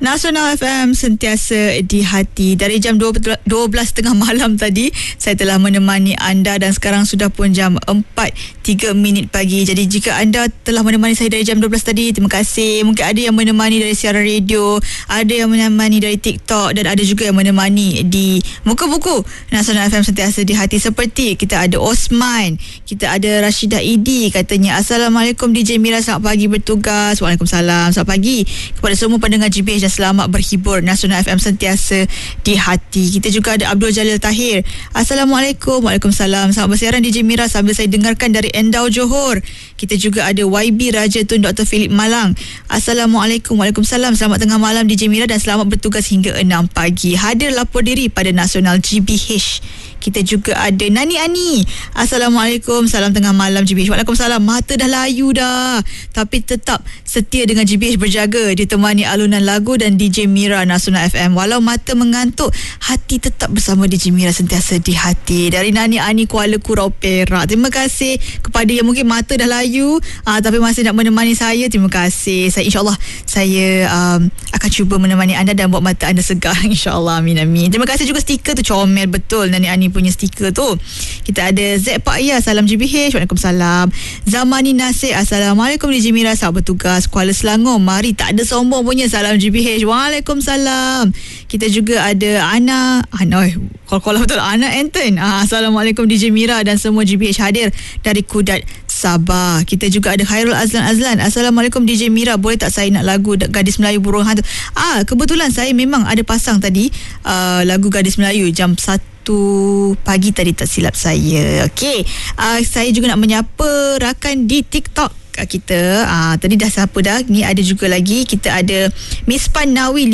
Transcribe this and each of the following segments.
Nasional FM sentiasa di hati. Dari jam 12.30 malam tadi saya telah menemani anda dan sekarang sudah pun jam 4.03 pagi. Jadi jika anda telah menemani saya dari jam 12 tadi, terima kasih. Mungkin ada yang menemani dari siaran radio, ada yang menemani dari TikTok dan ada juga yang menemani di muka buku. Nasional FM sentiasa di hati. Seperti kita ada Osman, kita ada Rashidah Idi, katanya Assalamualaikum DJ Mira, selamat pagi bertugas. Waalaikumsalam, selamat pagi kepada semua pendengar GBH dan selamat berhibur. Nasional FM sentiasa di hati. Kita juga ada Abdul Jalil Tahir. Assalamualaikum. Waalaikumsalam, selamat bersiaran DJ Mira sambil saya dengarkan dari Endau Johor. Kita juga ada YB Raja Tun Dr. Philip Malang. Assalamualaikum. Waalaikumsalam, selamat tengah malam DJ Mira dan selamat bertugas hingga 6 pagi. Hadir lapor diri pada Nasional GBH. Kita juga ada Nani Ani. Assalamualaikum, salam tengah malam GBH. Waalaikumsalam, mata dah layu dah tapi tetap setia dengan GBH, berjaga ditemani alunan lagu dan DJ Mira Nasional FM. Walau mata mengantuk, hati tetap bersama DJ Mira sentiasa di hati. Dari Nani Ani Kuala Kurau Perak. Terima kasih kepada yang mungkin mata dah layu tapi masih nak menemani saya. Terima kasih. InsyaAllah saya akan cuba menemani anda dan buat mata anda segar, insyaAllah. Amin amin. Terima kasih juga stiker tu comel betul Nani Ani punya stiker tu. Kita ada Z Pak Ya, salam GBH. Waalaikumsalam. Zamani Nasir, Assalamualaikum DJ Mira, selamat bertugas. Kuala Selangor, mari tak ada sombong punya, salam GBH. Waalaikumsalam. Kita juga ada Ana call betul, Ana Anton. Assalamualaikum DJ Mira dan semua GBH hadir dari Kudat, Sabah. Kita juga ada Khairul Azlan. Assalamualaikum DJ Mira, boleh tak saya nak lagu Gadis Melayu Burung Hantu? Kebetulan saya memang ada pasang tadi lagu Gadis Melayu jam 1 pagi tadi, tak silap saya. Okey, saya juga nak menyapa rakan di TikTok kita. Tadi dah siapa dah? Ni ada juga lagi. Kita ada Miss Pan Nawi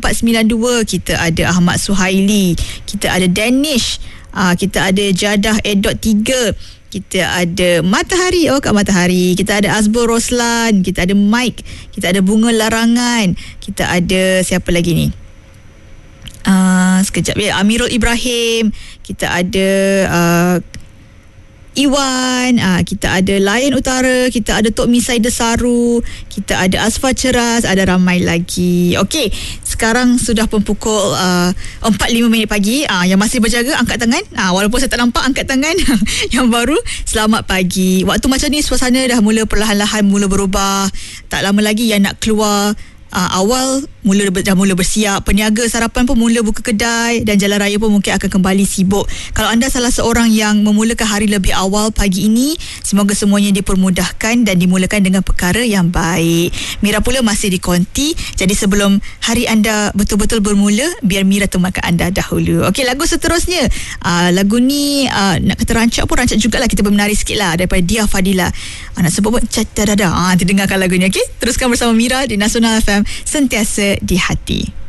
5492. Kita ada Ahmad Suhaili. Kita ada Danish. Kita ada Jadah Edot 3. Kita ada Matahari. Kak Matahari. Kita ada Azbur Roslan. Kita ada Mike. Kita ada Bunga Larangan. Kita ada siapa lagi ni? Sekejap ya, Amirul Ibrahim. Kita ada Iwan, kita ada Lion Utara, kita ada Tok Misai Desaru, kita ada Asfa Ceras, ada ramai lagi. Okey, sekarang sudah pun pukul 4.05 pagi. Yang masih berjaga angkat tangan. Walaupun saya tak nampak angkat tangan. Yang baru, selamat pagi. Waktu macam ni suasana dah mula perlahan-lahan mula berubah. Tak lama lagi yang nak keluar awal dah mula bersiap. Peniaga sarapan pun mula buka kedai dan jalan raya pun mungkin akan kembali sibuk. Kalau anda salah seorang yang memulakan hari lebih awal pagi ini, semoga semuanya dipermudahkan dan dimulakan dengan perkara yang baik. Mira pula masih di konti, jadi sebelum hari anda betul-betul bermula, biar Mira temankan anda dahulu. Okey, lagu seterusnya, lagu ni nak kata rancak pun rancak jugalah. Kita bermenari sikit lah daripada Dia Fadila. Nak sebut pun terdengarkan lagu ni. Okey, teruskan bersama Mira di Nasional FM sentiasa di hati.